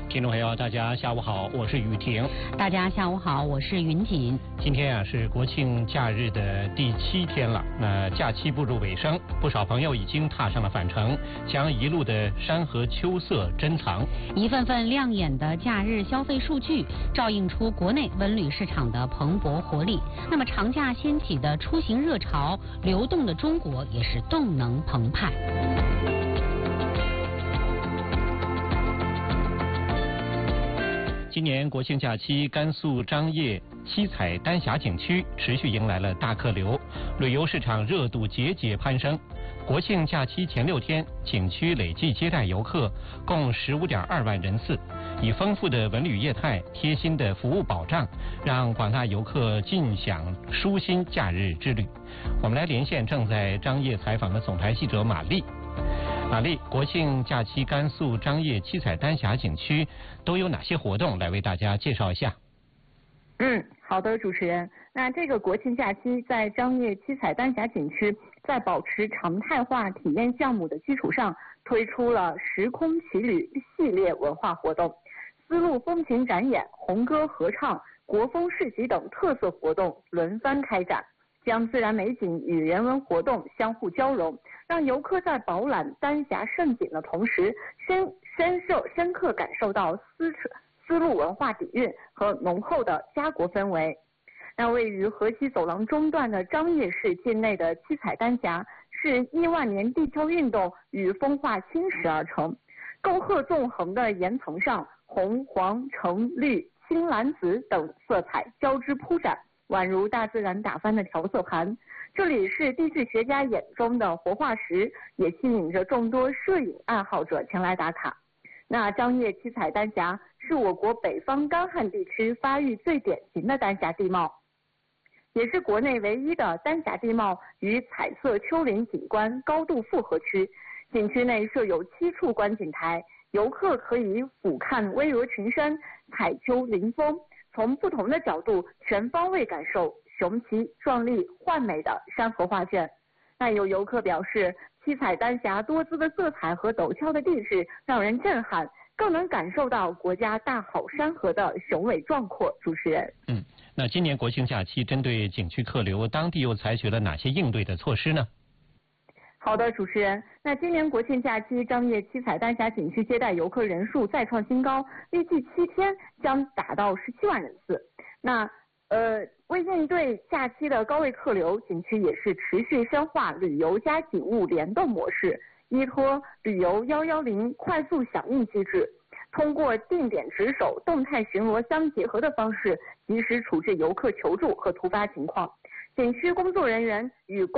听众朋友，大家下午好，我是雨婷。 大家下午好，我是云锦。 今天是国庆假日的第7天了，假期步入尾声，不少朋友已经踏上了返程，将一路的山河秋色珍藏。 一份份亮眼的假日消费数据，照映出国内文旅市场的蓬勃活力。那么长假掀起的出行热潮，流动的中国也是动能澎湃。 今年国庆假期，甘肃张掖七彩丹霞景区持续迎来了大客流，旅游市场热度节节攀升。国庆假期前6天，景区累计接待游客共15.2万人次，以丰富的文旅业态、贴心的服务保障，让广大游客尽享舒心假日之旅。我们来连线正在张掖采访的总台记者马丽。马丽，国庆假期甘肃张掖七彩丹霞景区都有哪些活动？来为大家介绍一下。 好的，主持人。那这个国庆假期在张掖七彩丹霞景区，在保持常态化体验项目的基础上，推出了时空奇旅系列文化活动，丝路风情展演、红歌合唱、国风市集等特色活动轮番开展，将自然美景与人文活动相互交融，让游客在饱览丹霞胜景的同时，深刻感受到丝路文化底蕴和浓厚的家国氛围。那位于河西走廊中段的张掖市境内的七彩丹霞，是亿万年地壳运动与风化侵蚀而成，沟壑纵横的岩层上，红、黄、橙、绿、青、蓝、紫等色彩交织铺展，宛如大自然打翻的调色盘。这里是地质学家眼中的活化石，也吸引着众多摄影爱好者前来打卡。那张掖七彩丹霞是我国北方干旱地区发育最典型的丹霞地貌，也是国内唯一的丹霞地貌与彩色丘陵景观高度复合区。景区内设有7处观景台，游客可以俯瞰巍峨群山、采丘临峰，从不同的角度全方位感受雄奇壮丽幻美的山河画卷。那有游客表示，七彩丹霞多姿的色彩和陡峭的地势让人震撼，更能感受到国家大好山河的雄伟壮阔。主持人， 那今年国庆假期针对景区客流，当地又采取了哪些应对的措施呢？ 好的，主持人。那今年国庆假期，张掖七彩丹霞景区接待游客人数再创新高，预计7天将达到17万人次。为应对假期的高位客流，景区也是持续深化旅游加景物联动模式，依托旅游110快速响应机制，通过定点值守、动态巡逻相结合的方式，及时处置游客求助和突发情况。景区工作人员与